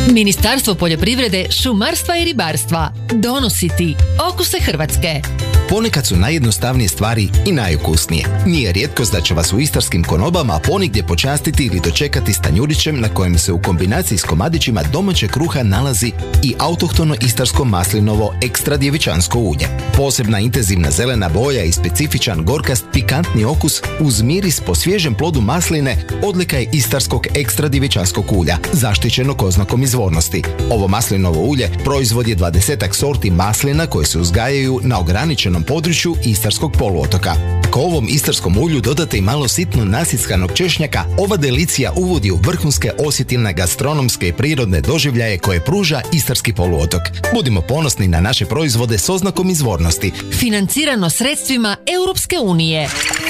Ministarstvo poljoprivrede, šumarstva i ribarstva donosi ti okuse Hrvatske. Ponekad su najjednostavnije stvari i najukusnije. Nije rijetkost da će vas u istarskim konobama ponigdje počastiti ili dočekati s tanjurićem na kojem se u kombinaciji s komadićima domaćeg kruha nalazi i autohtono istarsko maslinovo ekstra djevičansko ulje. Posebna intenzivna zelena boja i specifičan gorkast pikantni okus uz miris po svježem plodu masline odlika je istarskog ekstra djevičanskog ulja, zaštićenog oznakom izvornosti. Ovo maslinovo ulje proizvod je 20-ak sorti maslina koje se uzgajaju na ograničenom području istarskog poluotoka. Ako ovom istarskom ulju dodate i malo sitno nasitskanog češnjaka, ova delicija uvodi u vrhunske osjetilne gastronomske i prirodne doživljaje koje pruža istarski poluotok. Budimo ponosni na naše proizvode s oznakom izvornosti. Financirano sredstvima Europske unije.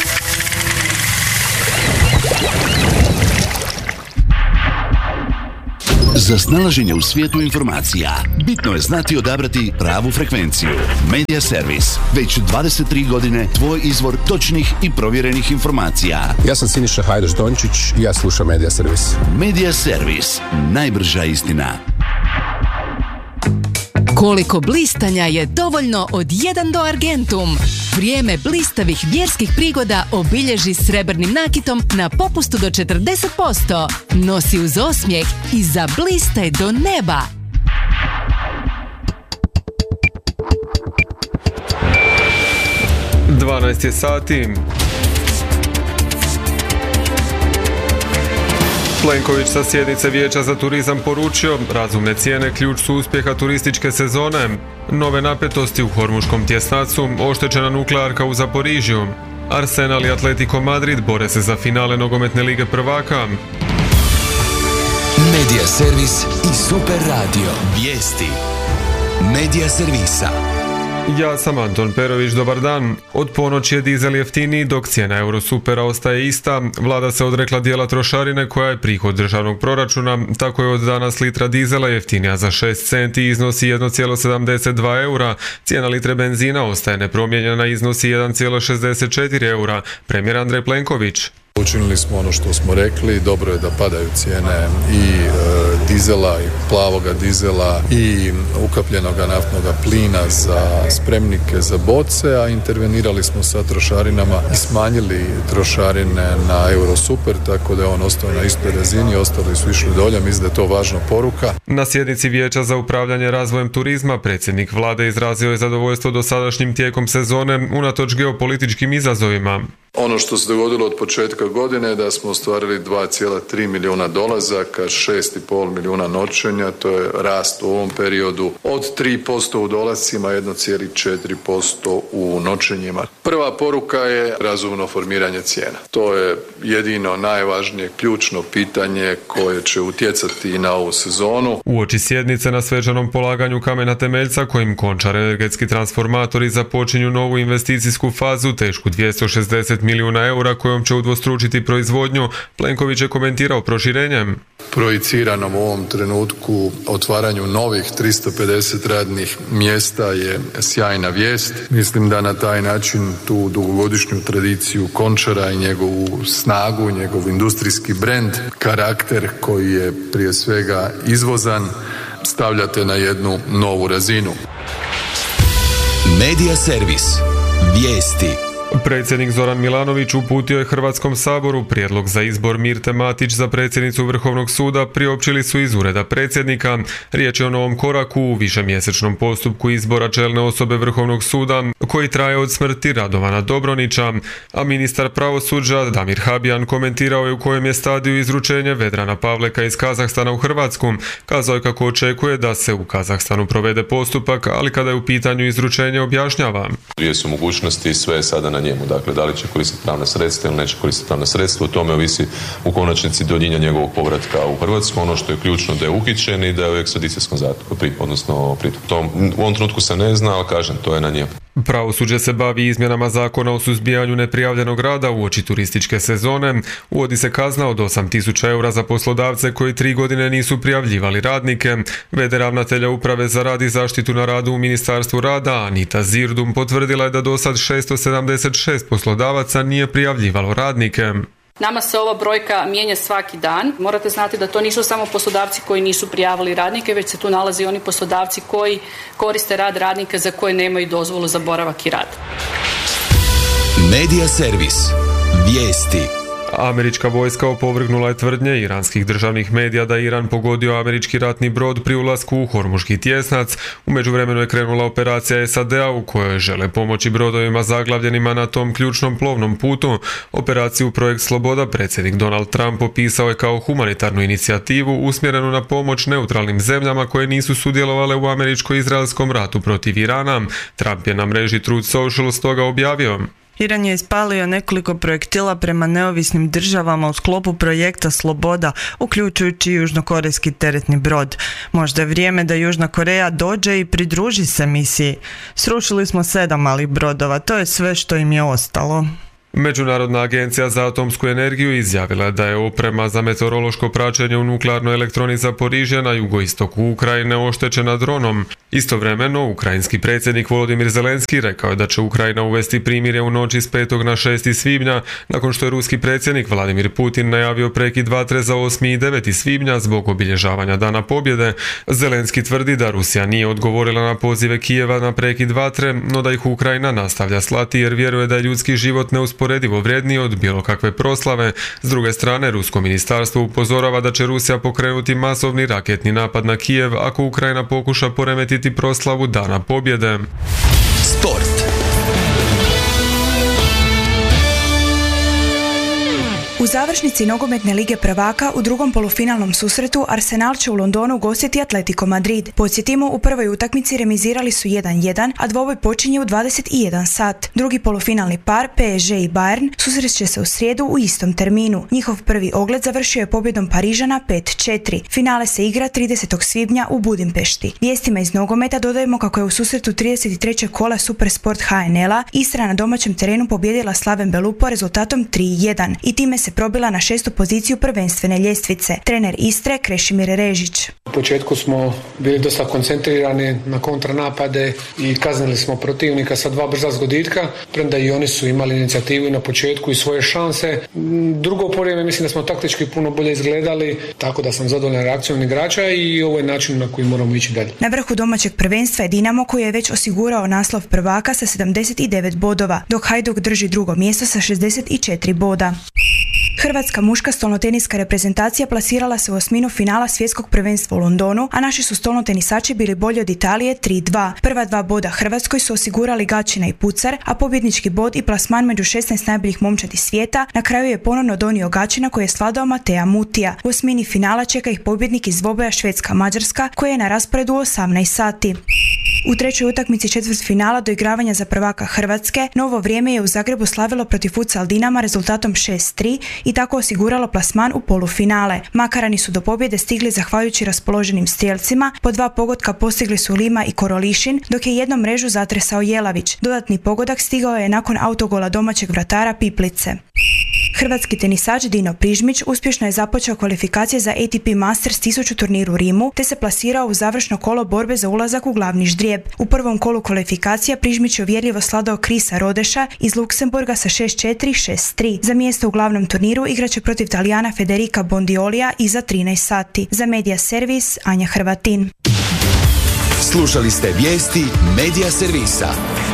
Za snalaženje u svijetu informacija, bitno je znati odabrati pravu frekvenciju. Media Servis. Već 23 godine tvoj izvor točnih i provjerenih informacija. Ja sam Siniša Hajdaš-Dončić i ja slušam Media Servis. Media Servis. Najbrža istina. Koliko blistanja je dovoljno od 1 do Argentum? Vrijeme blistavih vjerskih prigoda obilježi srebrnim nakitom na popustu do 40%. Nosi uz osmijeh i zablistaj do neba. Dvanaest je sati. Plenković sa sjednice Vijeća za turizam poručio, razumne cijene ključ su uspjeha turističke sezone. Nove napetosti u Hormuškom tjesnacu, oštećena nuklearka u Zaporižju. Arsenal i Atletico Madrid bore se za finale nogometne lige prvaka. Media Servis i Super Radio. Vijesti. Media Servisa. Ja sam Anton Perović, dobar dan. Od ponoći je dizel jeftiniji dok cijena Eurosupera ostaje ista. Vlada se odrekla dijela trošarine koja je prihod državnog proračuna. Tako je od danas litra dizela jeftinija za 6 centi i iznosi 1,72 eura. Cijena litre benzina ostaje nepromijenjena i iznosi 1,64 eura. Premijer Andrej Plenković. Učinili smo ono što smo rekli, dobro je da padaju cijene i dizela i plavoga dizela i ukapljenoga naftnoga plina za spremnike za boce, a intervenirali smo sa trošarinama i smanjili trošarine na Eurosuper, tako da je on ostao na istoj razini, ostali su išli dolje, mislim da je to važna poruka. Na sjednici Vijeća za upravljanje razvojem turizma predsjednik vlade izrazio je zadovoljstvo dosadašnjim tijekom sezone unatoč geopolitičkim izazovima. Ono što se dogodilo od početka godine je da smo ostvarili 2,3 milijuna dolazaka, 6,5 milijuna noćenja, to je rast u ovom periodu od 3% u dolascima, 1,4% u noćenjima. Prva poruka je razumno formiranje cijena. To je jedino najvažnije ključno pitanje koje će utjecati i na ovu sezonu. Uoči sjednice na svečanom polaganju kamena temeljca kojim Končar energetski transformatori započinju novu investicijsku fazu tešku 260 milijuna eura kojom će udvostručiti proizvodnju, Plenković je komentirao proširenjem. Projiciranom u ovom trenutku otvaranju novih 350 radnih mjesta je sjajna vijest. Mislim da na taj način tu dugogodišnju tradiciju Končara i njegovu snagu, njegov industrijski brend, karakter koji je prije svega izvozan, stavljate na jednu novu razinu. Media Servis. Vijesti. Predsjednik Zoran Milanović uputio je Hrvatskom saboru prijedlog za izbor Mirte Matić za predsjednicu Vrhovnog suda, priopćili su iz ureda predsjednika. Riječ je o novom koraku u višemjesečnom postupku izbora čelne osobe Vrhovnog suda koji traje od smrti Radovana Dobronića, a ministar pravosuđa Damir Habijan komentirao je u kojem je stadiju izručenje Vedrana Pavleka iz Kazahstana u Hrvatsku. Kazao je kako očekuje da se u Kazahstanu provede postupak, ali kada je u pitanju izručenje objašnjava. Dvije su mogućnosti, sve je sada na njemu. Dakle, da li će koristiti pravna sredstva ili neće koristiti pravna sredstva, o tome ovisi u konačnici duljina njegovog povratka u Hrvatsku. Ono što je ključno da je uhićen i da je u ekstradicijskom zatvoru, odnosno pritom. U ovom trenutku se ne zna, ali kažem, to je na njemu. Pravosuđe se bavi izmjenama zakona o suzbijanju neprijavljenog rada uoči turističke sezone. Uvodi se kazna od 8.000 eura za poslodavce koji 3 godine nisu prijavljivali radnike. V.d. ravnatelja Uprave za rad i zaštitu na radu u Ministarstvu rada Anita Zirdum potvrdila je da do sad 676 poslodavaca nije prijavljivalo radnike. Nama se ova brojka mijenja svaki dan. Morate znati da to nisu samo poslodavci koji nisu prijavili radnike, već se tu nalazi oni poslodavci koji koriste rad radnika za koje nemaju dozvolu za boravak i rad. Medija servis. Vijesti. Američka vojska opovrgnula je tvrdnje iranskih državnih medija da je Iran pogodio američki ratni brod pri ulasku u Hormuški tjesnac. U međuvremenu je krenula operacija SAD-a u kojoj žele pomoći brodovima zaglavljenima na tom ključnom plovnom putu. Operaciju Projekt Sloboda predsjednik Donald Trump opisao je kao humanitarnu inicijativu usmjerenu na pomoć neutralnim zemljama koje nisu sudjelovale u američko-izraelskom ratu protiv Irana. Trump je na mreži Truth Social stoga objavio: Iran je ispalio nekoliko projektila prema neovisnim državama u sklopu projekta Sloboda, uključujući južnokorejski teretni brod. Možda je vrijeme da Južna Koreja dođe i pridruži se misiji. Srušili smo 7 malih brodova, to je sve što im je ostalo. Međunarodna agencija za atomsku energiju izjavila da je oprema za meteorološko praćenje u nuklearnoj elektroni Zaporižja na jugoistoku Ukrajine oštećena dronom. Istovremeno, ukrajinski predsjednik Volodimir Zelenski rekao je da će Ukrajina uvesti primirje u noći s 5. na 6. svibnja, nakon što je ruski predsjednik Vladimir Putin najavio prekid vatre za 8. i 9. svibnja zbog obilježavanja Dana pobjede. Zelenski tvrdi da Rusija nije odgovorila na pozive Kijeva na prekid vatre, no da ih Ukrajina nastavlja slati jer vjeruje da je ljudski život neusporedivo vrijedniji od bilo kakve proslave. S druge strane, rusko ministarstvo upozorava da će Rusija pokrenuti masovni raketni napad na Kijev ako Ukrajina pokuša poremetiti proslavu Dana pobjede. Sport. U završnici nogometne lige prvaka u drugom polufinalnom susretu Arsenal će u Londonu gostiti Atletico Madrid. Podsjetimo, u prvoj utakmici remizirali su 1-1, a dvoboj počinje u 21 sat. Drugi polufinalni par, PSG i Bayern, susreće se u srijedu u istom terminu. Njihov prvi ogled završio je pobjedom Parižana 5-4. Finale se igra 30. svibnja u Budimpešti. Vijestima iz nogometa dodajemo kako je u susretu 33. kola Supersport HNL-a Istra na domaćem terenu pobjedila Slaven Belupo rezultatom 3-1 i time se probila na 6. poziciju prvenstvene ljestvice. Trener Istre Krešimir Režić. U početku smo bili dosta koncentrirani na kontranapade i kaznili smo protivnika sa 2 brza zgoditka, premda i oni su imali inicijativu i na početku i svoje šanse. Drugo porijeme mislim da smo taktički puno bolje izgledali, tako da sam zadovoljan reakcijom igrača i ovo je način na koji moramo ići dalje. Na vrhu domaćeg prvenstva je Dinamo koji je već osigurao naslov prvaka sa 79 bodova, dok Hajduk drži drugo mjesto sa 64 boda. Hrvatska muška stolnoteniska reprezentacija plasirala se u osminu finala svjetskog prvenstva u Londonu, a naši su stolnotenisači bili bolji od Italije 3-2. Prva 2 boda Hrvatskoj su osigurali Gačina i Pucar, a pobjednički bod i plasman među 16 najboljih momčadi svijeta na kraju je ponovno donio Gačina koji je svladao Matea Mutija. U osmini finala čeka ih pobjednik iz dvoboja Švedska-Mađarska koji je na rasporedu u 18 sati. U trećoj utakmici četvrtfinala do igravanja za prvaka Hrvatske, Novo Vrijeme je u Zagrebu slavilo protiv Futsal Dinama rezultatom 6-3 i tako osiguralo plasman u polufinale. Makarani su do pobjede stigli zahvaljujući raspoloženim strijelcima, po 2 pogotka postigli su Lima i Korolišin, dok je jednom mrežu zatresao Jelavić. Dodatni pogodak stigao je nakon autogola domaćeg vratara Piplice. Hrvatski tenisač Dino Prižmić uspješno je započeo kvalifikacije za ATP Masters 1000 turnir u Rimu, te se plasirao u završno kolo borbe za ulazak u glavni ždrijeb. U prvom kolu kvalifikacija Prižmić je uvjerljivo sladao Krisa Rodeša iz Luksemburga sa 6-4, 6-3. Za mjesto u glavnom turniru igraće protiv Talijana Federica Bondiolija iza 13 sati. Za Medija Servis, Anja Hrvatin. Slušali ste vijesti Medija Servisa.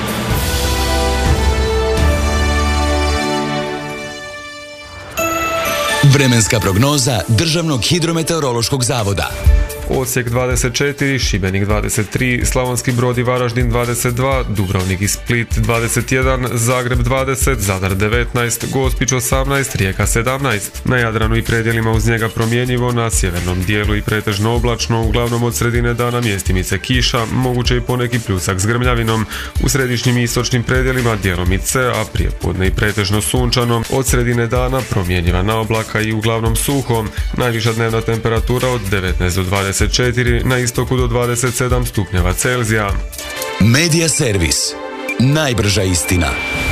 Vremenska prognoza Državnog hidrometeorološkog zavoda. Osijek 24, Šibenik 23, Slavonski Brod i Varaždin 22, Dubrovnik i Split 21, Zagreb 20, Zadar 19, Gospić 18, Rijeka 17. Na Jadranu i predjelima uz njega promjenjivo, na sjevernom dijelu i pretežno oblačno, uglavnom od sredine dana mjestimice kiša, moguće i poneki pljusak s grmljavinom. U središnjim i istočnim predjelima djelomice, a prijepodne i pretežno sunčano. Od sredine dana promjenjiva na oblaka i uglavnom suho. Najviša dnevna temperatura od 19 do 24, na istoku do 27 stupnjeva Celzija. Medija Servis. Najbrža istina.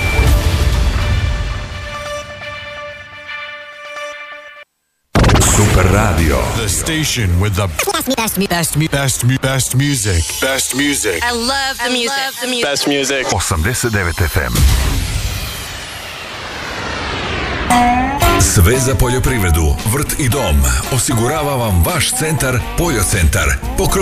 Super Radio. The station with the best music. Best music. I love the music. Best music. 89 FM. Sve za poljoprivredu, vrt i dom osigurava vam vaš centar Poljocentar.